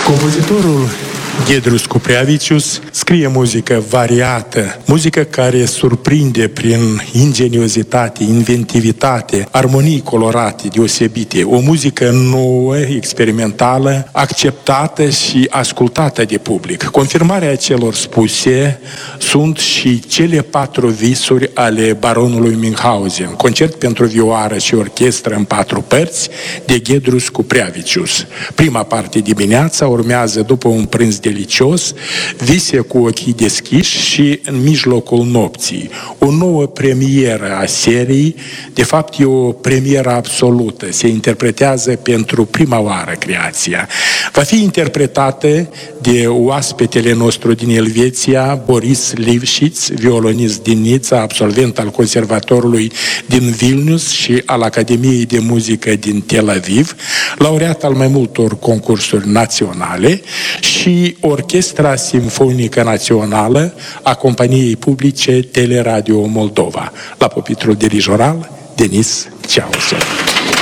Compozitorul Ghedrius Cupreavicius scrie muzică variată, muzică care surprinde prin ingeniozitate, inventivitate, armonii colorate, deosebite, o muzică nouă, experimentală, acceptată și ascultată de public. Confirmarea celor spuse sunt și cele 4 visuri ale baronului Münchhausen, concert pentru vioară și orchestră în 4 părți de Ghedrius Cupreavicius. Prima parte dimineața urmează după un prânz delicios, vise cu ochii deschiși și în mijlocul nopții. O nouă premieră a serii, de fapt e o premieră absolută, se interpretează pentru prima oară creația. Va fi interpretată de oaspetele nostru din Elveția, Boris Lifshitz, violonist din Nița, absolvent al Conservatorului din Vilnius și al Academiei de Muzică din Tel Aviv, laureat al mai multor concursuri naționale, și Orchestra Simfonică Națională a Companiei Publice Teleradio Moldova. La pupitrul dirijoral, Denis Ceaușescu.